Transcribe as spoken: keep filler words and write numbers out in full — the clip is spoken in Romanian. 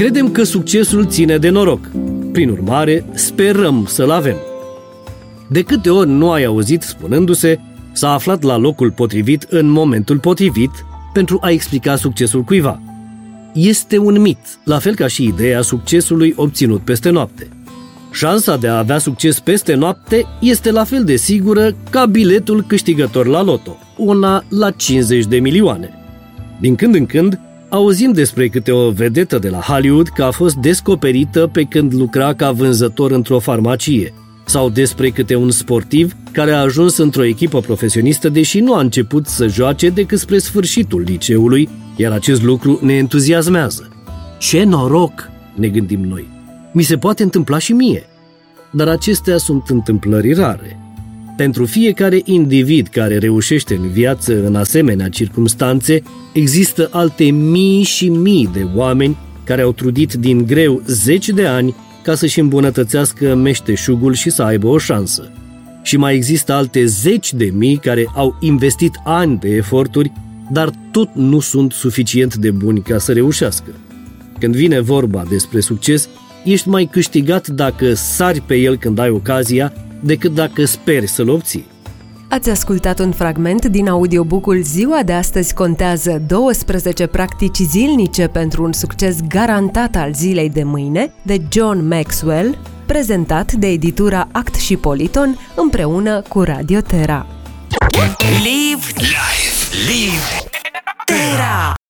Credem că succesul ține de noroc. Prin urmare, sperăm să-l avem. De câte ori nu ai auzit spunându-se s-a aflat la locul potrivit în momentul potrivit pentru a explica succesul cuiva? Este un mit, la fel ca și ideea succesului obținut peste noapte. Șansa de a avea succes peste noapte este la fel de sigură ca biletul câștigător la loto, una la cincizeci de milioane. Din când în când, auzim despre câte o vedetă de la Hollywood că a fost descoperită pe când lucra ca vânzător într-o farmacie, sau despre câte un sportiv care a ajuns într-o echipă profesionistă deși nu a început să joace decât spre sfârșitul liceului, iar acest lucru ne entuziasmează. Ce noroc, ne gândim noi. Mi se poate întâmpla și mie. Dar acestea sunt întâmplări rare. Pentru fiecare individ care reușește în viață în asemenea circumstanțe, există alte mii și mii de oameni care au trudit din greu zeci de ani ca să-și îmbunătățească meșteșugul și să aibă o șansă. Și mai există alte zeci de mii care au investit ani de eforturi, dar tot nu sunt suficient de buni ca să reușească. Când vine vorba despre succes, ești mai câștigat dacă sari pe el când ai ocazia, decât dacă speri să-l obții. Ați ascultat un fragment din audiobook-ul Ziua de astăzi contează douăsprezece practici zilnice pentru un succes garantat al zilei de mâine, de John Maxwell, prezentat de editura Act și Politon împreună cu Radio Terra. Live, live, live, Terra!